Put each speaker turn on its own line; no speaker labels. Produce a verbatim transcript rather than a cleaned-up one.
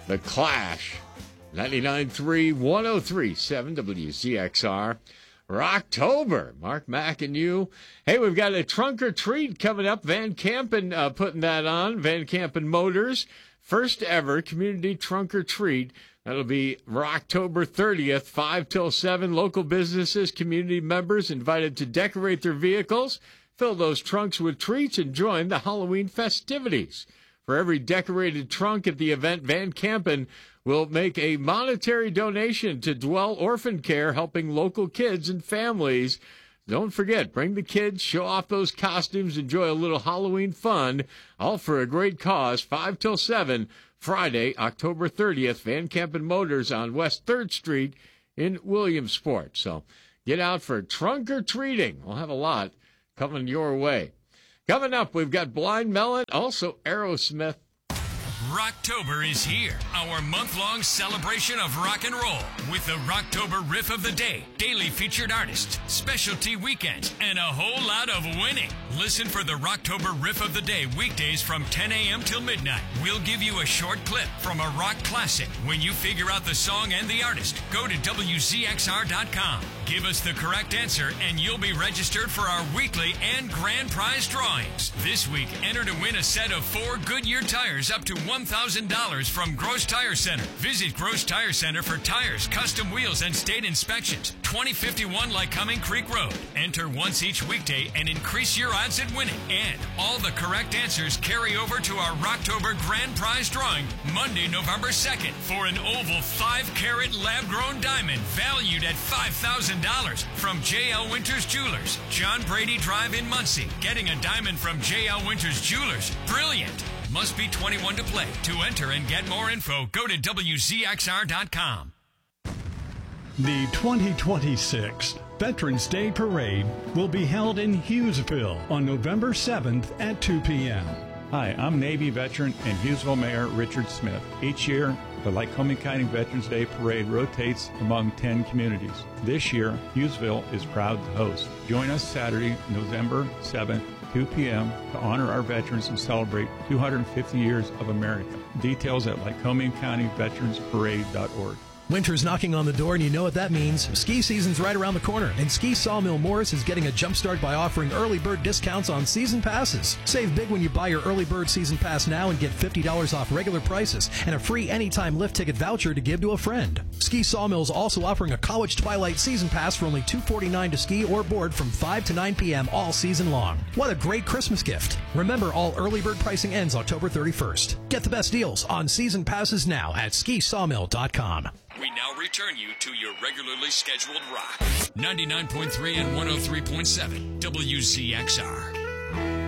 The Clash. ninety-nine point three, one oh three point seven W Z X R. Rocktober. Mark Mack and you. Hey, we've got a trunk or treat coming up. Van Campen uh, putting that on. Van Campen Motors. First ever community trunk or treat. That'll be October thirtieth, five till seven. Local businesses, community members invited to decorate their vehicles, fill those trunks with treats, and join the Halloween festivities. For every decorated trunk at the event, Van Campen will make a monetary donation to Dwell Orphan Care, helping local kids and families. Don't forget, bring the kids, show off those costumes, enjoy a little Halloween fun, all for a great cause, five till seven, Friday, October thirtieth, Van Campen Motors on West third Street in Williamsport. So get out for trunk or treating. We'll have a lot coming your way. Coming up, we've got Blind Melon, also Aerosmith.
Rocktober is here, our month-long celebration of rock and roll with the Rocktober Riff of the Day, daily featured artists, specialty weekends, and a whole lot of winning. Listen for the Rocktober Riff of the Day weekdays from ten a.m. till midnight. We'll give you a short clip from a rock classic. When you figure out the song and the artist, go to W Z X R dot com. Give us the correct answer, and you'll be registered for our weekly and grand prize drawings. This week, enter to win a set of four Goodyear tires up to one thousand dollars from Gross Tire Center. Visit Gross Tire Center for tires, custom wheels, and state inspections. twenty fifty-one Lycoming Creek Road. Enter once each weekday and increase your odds at winning. And all the correct answers carry over to our Rocktober Grand Prize drawing Monday, November second for an oval five carat lab-grown diamond valued at five thousand dollars from J L Winters Jewelers. John Brady Drive in Muncie. Getting a diamond from J L Winters Jewelers. Brilliant. Must be twenty-one to play. To enter and get more info, go to W Z X R dot com.
The twenty twenty-six Veterans Day Parade will be held in Hughesville on November seventh at two p.m.
Hi, I'm Navy veteran and Hughesville Mayor Richard Smith. Each year, the Lycoming County Veterans Day Parade rotates among ten communities. This year, Hughesville is proud to host. Join us Saturday, November seventh, two p.m. to honor our veterans and celebrate two hundred fifty years of America. Details at Lycoming County Veterans Parade dot org.
Winter's knocking on the door, and you know what that means. Ski season's right around the corner, and Ski Sawmill Morris is getting a jump start by offering early bird discounts on season passes. Save big when you buy your early bird season pass now and get fifty dollars off regular prices and a free anytime lift ticket voucher to give to a friend. Ski Sawmill is also offering a college twilight season pass for only two hundred forty-nine dollars to ski or board from five to nine p.m. all season long. What a great Christmas gift. Remember, all early bird pricing ends October thirty-first. Get the best deals on season passes now at ski sawmill dot com.
We now return you to your regularly scheduled rock. ninety-nine point three and one oh three point seven W Z X R.